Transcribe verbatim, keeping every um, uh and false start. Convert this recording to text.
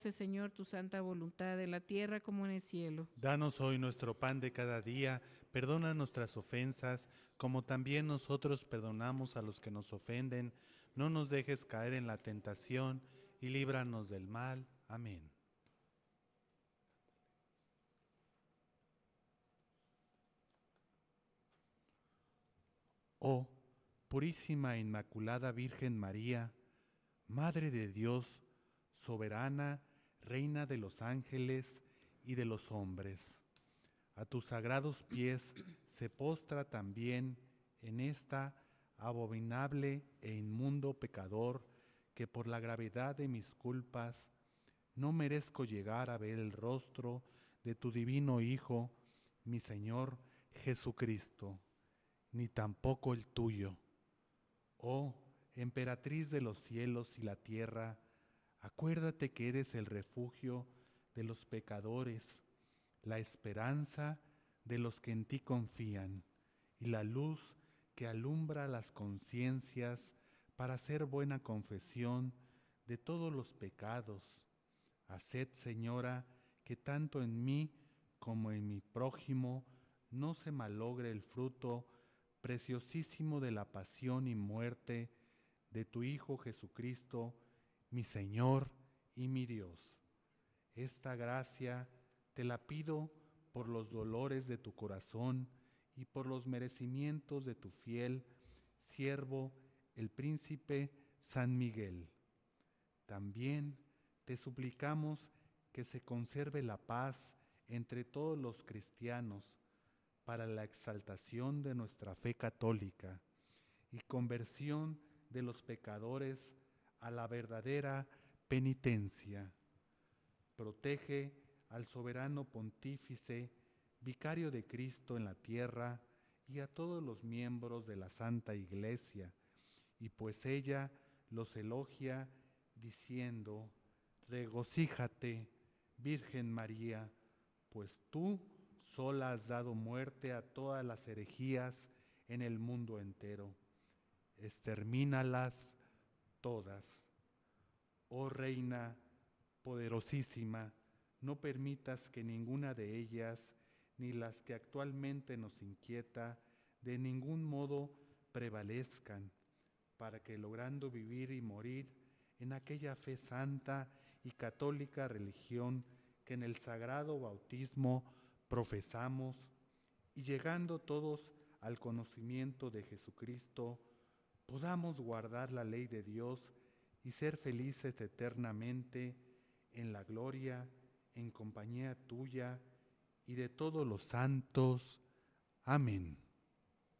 Señor, tu santa voluntad en la tierra como en el cielo. Danos hoy nuestro pan de cada día, perdona nuestras ofensas, como también nosotros perdonamos a los que nos ofenden. No nos dejes caer en la tentación, y líbranos del mal. Amén. Oh, purísima e inmaculada Virgen María, Madre de Dios, soberana, Reina de los ángeles y de los hombres, a tus sagrados pies se postra también en esta abominable e inmundo pecador, que por la gravedad de mis culpas no merezco llegar a ver el rostro de tu divino Hijo, mi Señor Jesucristo, ni tampoco el tuyo. Oh, emperatriz de los cielos y la tierra, acuérdate que eres el refugio de los pecadores, la esperanza de los que en ti confían y la luz que alumbra las conciencias para hacer buena confesión de todos los pecados. Haced, Señora, que tanto en mí como en mi prójimo no se malogre el fruto preciosísimo de la pasión y muerte de tu Hijo Jesucristo, mi Señor y mi Dios. Esta gracia te la pido por los dolores de tu corazón y por los merecimientos de tu fiel siervo, el príncipe San Miguel. También te suplicamos que se conserve la paz entre todos los cristianos para la exaltación de nuestra fe católica y conversión de los pecadores a la verdadera penitencia. Protege al soberano pontífice, vicario de Cristo en la tierra, y a todos los miembros de la Santa Iglesia, y pues ella los elogia diciendo: regocíjate, Virgen María, pues tú sola has dado muerte a todas las herejías en el mundo entero. Extermínalas todas. Oh Reina poderosísima, no permitas que ninguna de ellas, ni las que actualmente nos inquieta, de ningún modo prevalezcan, para que logrando vivir y morir en aquella fe santa y católica religión que en el sagrado bautismo profesamos, y llegando todos al conocimiento de Jesucristo, podamos guardar la ley de Dios y ser felices eternamente en la gloria, en compañía tuya y de todos los santos. Amén.